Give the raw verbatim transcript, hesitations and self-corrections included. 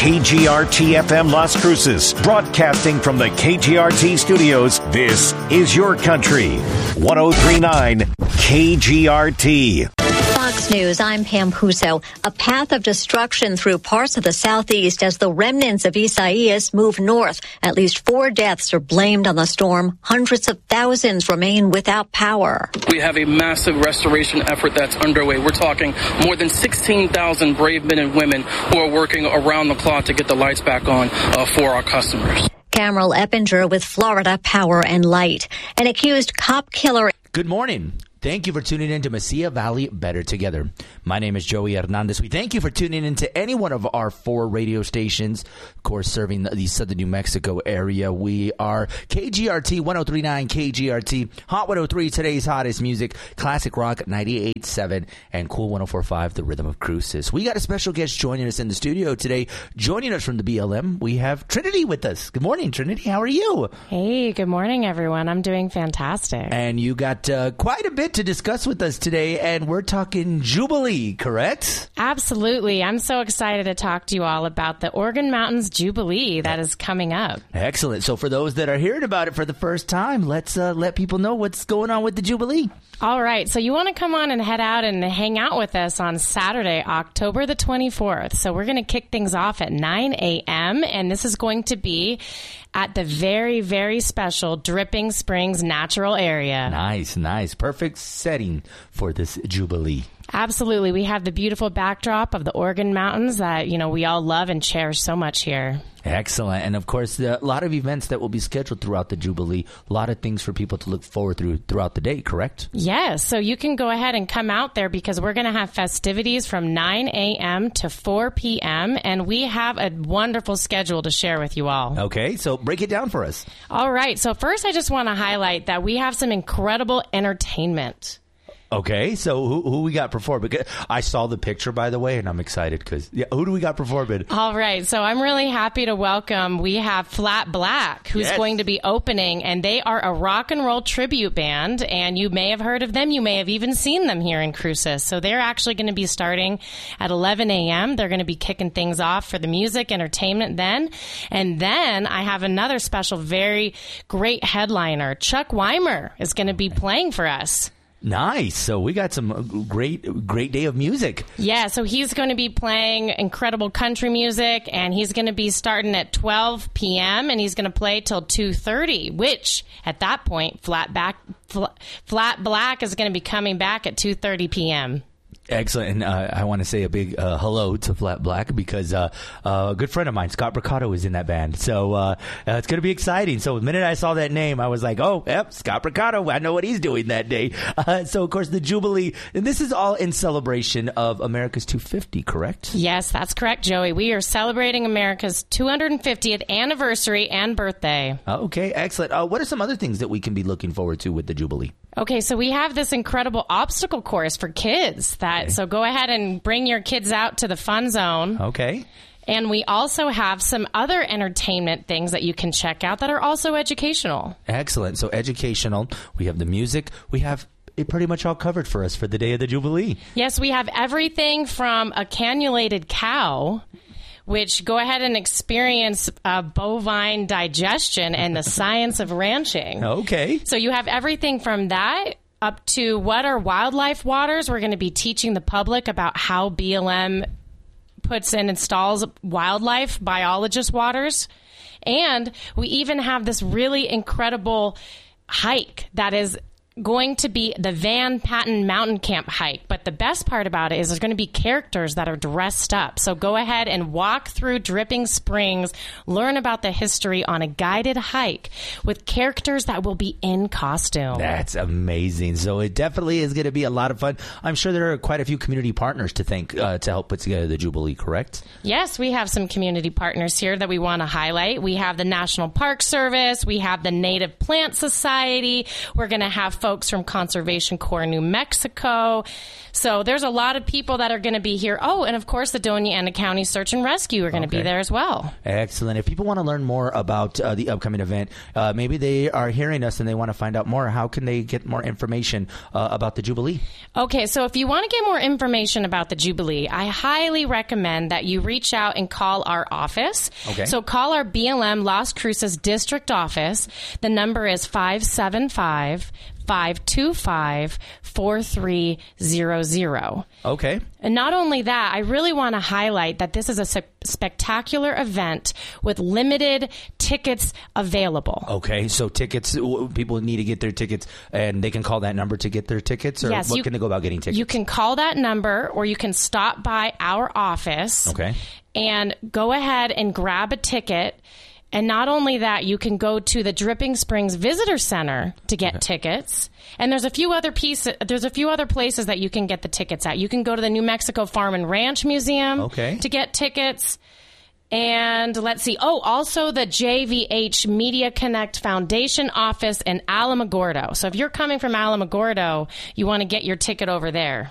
K G R T F M Las Cruces, broadcasting from the K G R T studios. This is your country. one oh three point nine K G R T. Fox News, I'm Pam Puso. A path of destruction through parts of the southeast as the remnants of Isaias move north. At least four deaths are blamed on the storm. Hundreds of thousands remain without power. We have a massive restoration effort that's underway. We're talking more than sixteen thousand brave men and women who are working around the clock to get the lights back on uh, for our customers. Cameron Eppinger with Florida Power and Light. An accused cop killer. Good morning. Thank you for tuning in to Mesilla Valley Better Together. My name is Joey Hernandez. We thank you for tuning in to any one of our four radio stations, of course, serving the southern New Mexico area. We are K G R T one oh three point nine K G R T, Hot one oh three, today's hottest music, Classic Rock ninety-eight point seven, and Cool one oh four point five, the Rhythm of Cruces. We got a special guest joining us in the studio today. Joining us from the B L M, we have Trinity with us. Good morning, Trinity. How are you? Hey, good morning, everyone. I'm doing fantastic. And you got uh, quite a bit to discuss with us today, and we're talking Jubilee, correct? Absolutely. I'm so excited to talk to you all about the Organ Mountains Jubilee that is coming up. Excellent. So for those that are hearing about it for the first time, let's uh, let people know what's going on with the Jubilee. All right. So you want to come on and head out and hang out with us on Saturday, October the twenty-fourth. So we're going to kick things off at nine a.m. and this is going to be at the very, very special Dripping Springs Natural Area. Nice, nice. Perfect setting for this Jubilee. Absolutely. We have the beautiful backdrop of the Organ Mountains that, you know, we all love and cherish so much here. Excellent. And of course, a lot of events that will be scheduled throughout the Jubilee. A lot of things for people to look forward to throughout the day, correct? Yes. So you can go ahead and come out there because we're going to have festivities from nine a.m. to four p.m. And we have a wonderful schedule to share with you all. Okay. So break it down for us. All right. So first, I just want to highlight that we have some incredible entertainment. Okay, so who who we got performing? I saw the picture, by the way, and I'm excited because yeah, who do we got performing? All right, so I'm really happy to welcome. We have Flat Black, who's yes. going to be opening, and they are a rock and roll tribute band. And you may have heard of them. You may have even seen them here in Cruces. So they're actually going to be starting at eleven a.m. They're going to be kicking things off for the music entertainment then, and then I have another special, very great headliner. Chuck Weimer is going to be playing for us. Nice. So we got some great, great day of music. Yeah. So he's going to be playing incredible country music, and he's going to be starting at twelve p.m. and he's going to play till two thirty, which at that point, Flat Back, Fl- Flat Black is going to be coming back at two thirty p.m. Excellent. And uh, I want to say a big uh, hello to Flat Black because uh, uh, a good friend of mine, Scott Bricotto, is in that band. So uh, uh, it's going to be exciting. So the minute I saw that name, I was like, oh, yep, Scott Bricotto. I know what he's doing that day. Uh, so, of course, the Jubilee. And this is all in celebration of America's two hundred fifty, correct? Yes, that's correct, Joey. We are celebrating America's two hundred fiftieth anniversary and birthday. Okay, excellent. Uh, what are some other things that we can be looking forward to with the Jubilee? Okay, so we have this incredible obstacle course for kids. That Okay. So go ahead and bring your kids out to the fun zone. Okay. And we also have some other entertainment things that you can check out that are also educational. Excellent. So educational. We have the music. We have it pretty much all covered for us for the day of the Jubilee. Yes, we have everything from a cannulated cow, which go ahead and experience uh, bovine digestion and the science of ranching. Okay. So you have everything from that up to what are wildlife waters. We're going to be teaching the public about how B L M puts and installs wildlife biologist waters. And we even have this really incredible hike that is going to be the Van Patten Mountain Camp hike. But the best part about it is there's going to be characters that are dressed up. So go ahead and walk through Dripping Springs, learn about the history on a guided hike with characters that will be in costume. That's amazing. So it definitely is going to be a lot of fun. I'm sure there are quite a few community partners to thank uh, to help put together the Jubilee, correct? Yes, we have some community partners here that we want to highlight. We have the National Park Service. We have the Native Plant Society. We're going to have folks from Conservation Corps New Mexico. So there's a lot of people that are going to be here. Oh, and of course, the Doña Ana County Search and Rescue are going to Okay. be there as well. Excellent. If people want to learn more about uh, the upcoming event, uh, maybe they are hearing us and they want to find out more, how can they get more information uh, about the Jubilee? Okay, so if you want to get more information about the Jubilee, I highly recommend that you reach out and call our office. Okay. So call our B L M Las Cruces district office. The number is five seven five, five two five, four three zero zero. Okay. And not only that, I really want to highlight that this is a se- spectacular event with limited tickets available. Okay. So tickets, w- people need to get their tickets, and they can call that number to get their tickets, or Yes, what you- can they go about getting tickets? You can call that number, or you can stop by our office. Okay. And go ahead and grab a ticket. And not only that, you can go to the Dripping Springs Visitor Center to get tickets. And there's a few other pieces. There's a few other places that you can get the tickets at. You can go to the New Mexico Farm and Ranch Museum Okay. to get tickets. And let's see. Oh, also the J V H Media Connect Foundation office in Alamogordo. So if you're coming from Alamogordo, you want to get your ticket over there.